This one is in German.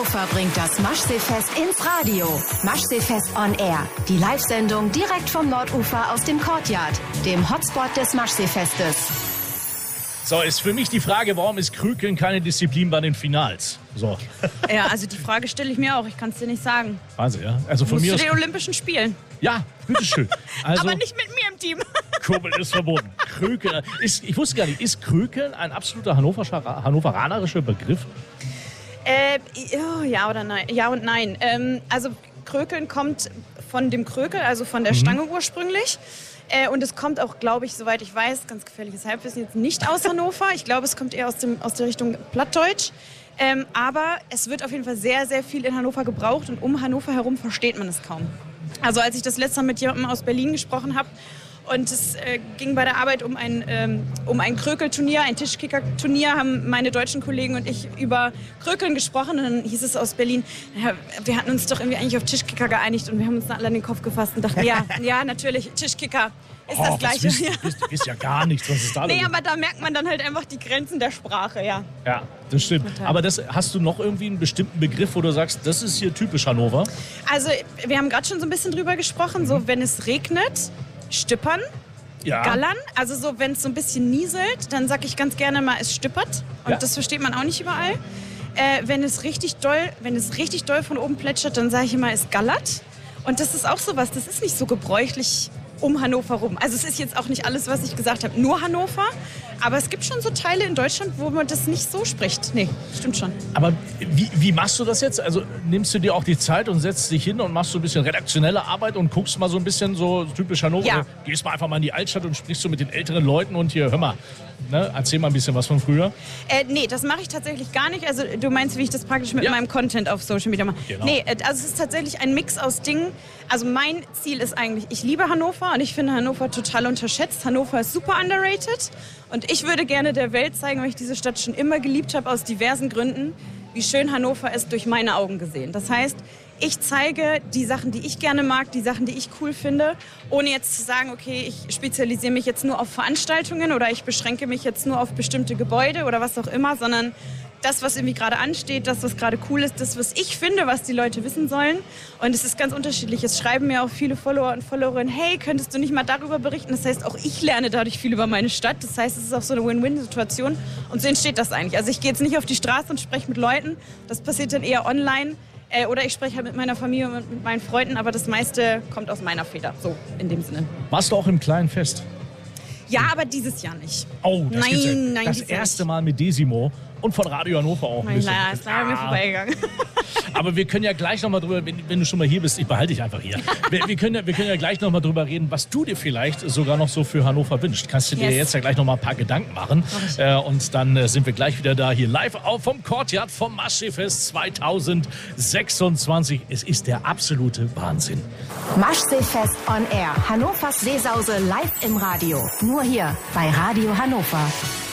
Hannover bringt das Maschseefest ins Radio. Maschseefest on Air. Die Live-Sendung direkt vom Nordufer aus dem Courtyard, dem Hotspot des Maschseefestes. So, ist für mich die Frage, warum ist Krükeln keine Disziplin bei den Finals? So. Ja, also die Frage stelle ich mir auch. Ich kann es dir nicht sagen. Also, ja. Also von Musst mir du aus. den Olympischen Spielen. Ja, bitteschön. Also, aber nicht mit mir im Team. Kurbeln ist verboten. Krükeln. Ich wusste gar nicht, ist Krükeln ein absoluter hannoveranerischer Begriff? Ja oder nein? Ja und nein. Also Krökeln kommt von dem Krökel, also von der Stange ursprünglich. Und es kommt auch, glaube ich, soweit ich weiß, ganz gefährliches Halbwissen, jetzt nicht aus Hannover. Ich glaube, es kommt eher aus der Richtung Plattdeutsch. Aber es wird auf jeden Fall sehr, sehr viel in Hannover gebraucht und um Hannover herum versteht man es kaum. Also als ich das letzte Mal mit jemandem aus Berlin gesprochen habe und es ging bei der Arbeit um ein Krökelturnier, ein Tischkicker-Turnier, haben meine deutschen Kollegen und ich über Krökeln gesprochen und dann hieß es aus Berlin, ja, wir hatten uns doch irgendwie eigentlich auf Tischkicker geeinigt und wir haben uns dann alle an den Kopf gefasst und dachten, ja, natürlich, Tischkicker ist das Gleiche. Das ist ja gar nichts, was ist da Nee, aber da merkt man dann halt einfach die Grenzen der Sprache, ja. Ja, das stimmt. Aber hast du noch irgendwie einen bestimmten Begriff, wo du sagst, das ist hier typisch Hannover? Also, wir haben gerade schon so ein bisschen drüber gesprochen, so wenn es regnet, stüppern, gallern. Also so, wenn es so ein bisschen nieselt, dann sage ich ganz gerne mal, es stüppert. Und das versteht man auch nicht überall. Wenn es richtig doll von oben plätschert, dann sage ich immer, es gallert. Und das ist auch sowas, das ist nicht so gebräuchlich um Hannover rum. Also es ist jetzt auch nicht alles, was ich gesagt habe, nur Hannover. Aber es gibt schon so Teile in Deutschland, wo man das nicht so spricht. Nee, stimmt schon. Aber wie machst du das jetzt? Also nimmst du dir auch die Zeit und setzt dich hin und machst so ein bisschen redaktionelle Arbeit und guckst mal so ein bisschen so typisch Hannover? Ja. Gehst mal einfach mal in die Altstadt und sprichst so mit den älteren Leuten und hier, hör mal, ne, erzähl mal ein bisschen was von früher. Nee, das mache ich tatsächlich gar nicht. Also du meinst, wie ich das praktisch mit meinem Content auf Social Media mache? Genau. Nee, also es ist tatsächlich ein Mix aus Dingen. Also mein Ziel ist eigentlich, ich liebe Hannover und ich finde Hannover total unterschätzt. Hannover ist super underrated und ich würde gerne der Welt zeigen, weil ich diese Stadt schon immer geliebt habe, aus diversen Gründen, wie schön Hannover ist durch meine Augen gesehen. Das heißt, ich zeige die Sachen, die ich gerne mag, die Sachen, die ich cool finde, ohne jetzt zu sagen, okay, ich spezialisiere mich jetzt nur auf Veranstaltungen oder ich beschränke mich jetzt nur auf bestimmte Gebäude oder was auch immer, sondern das, was irgendwie gerade ansteht, das, was gerade cool ist, das, was ich finde, was die Leute wissen sollen. Und es ist ganz unterschiedlich. Es schreiben mir auch viele Follower und Followerinnen, hey, könntest du nicht mal darüber berichten? Das heißt, auch ich lerne dadurch viel über meine Stadt. Das heißt, es ist auch so eine Win-Win-Situation. Und so entsteht das eigentlich. Also ich gehe jetzt nicht auf die Straße und spreche mit Leuten. Das passiert dann eher online. Oder ich spreche halt mit meiner Familie und mit meinen Freunden. Aber das meiste kommt aus meiner Feder. So, in dem Sinne. Warst du auch im kleinen Fest? Ja, aber dieses Jahr nicht. Oh, das gibt's ja. Nein, das erste Mal mit Desimo und von Radio Hannover auch. Nein, ist leider mir vorbeigegangen. Aber wir können ja gleich noch mal drüber, wenn du schon mal hier bist, ich behalte dich einfach hier. Wir können ja gleich noch mal drüber reden, was du dir vielleicht sogar noch so für Hannover wünschst. Kannst du dir jetzt ja gleich noch mal ein paar Gedanken machen. Und dann sind wir gleich wieder da hier live vom Courtyard vom Maschseefest 2026. Es ist der absolute Wahnsinn. Maschseefest on Air. Hannovers Seesause live im Radio. Nur hier bei Radio Hannover.